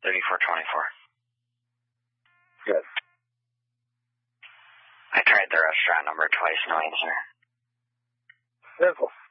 3424. Good. I tried the restaurant number twice, no answer. Simple.